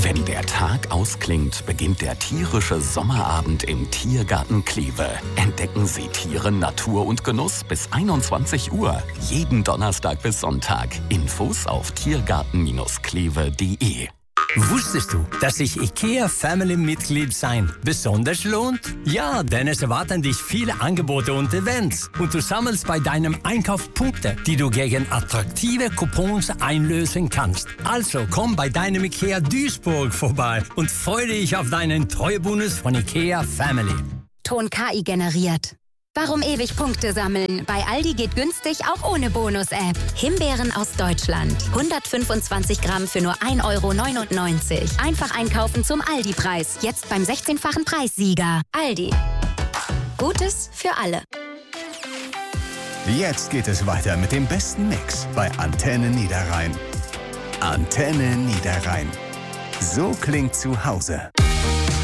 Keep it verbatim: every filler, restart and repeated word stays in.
Wenn der Tag ausklingt, beginnt der tierische Sommerabend im Tiergarten Kleve. Entdecken Sie Tiere, Natur und Genuss bis einundzwanzig Uhr. Jeden Donnerstag bis Sonntag. Infos auf tiergarten kleve punkt de. Wusstest du, dass sich IKEA Family Mitglied sein besonders lohnt? Ja, denn es erwarten dich viele Angebote und Events. Und du sammelst bei deinem Einkauf Punkte, die du gegen attraktive Coupons einlösen kannst. Also komm bei deinem IKEA Duisburg vorbei und freue dich auf deinen Treuebonus von IKEA Family. Ton K I generiert. Warum ewig Punkte sammeln? Bei Aldi geht günstig auch ohne Bonus-App. Himbeeren aus Deutschland. hundertfünfundzwanzig Gramm für nur ein Euro neunundneunzig. Einfach einkaufen zum Aldi-Preis. Jetzt beim sechzehnfachen Preissieger. Aldi. Gutes für alle. Jetzt geht es weiter mit dem besten Mix bei Antenne Niederrhein. Antenne Niederrhein. So klingt zu Hause.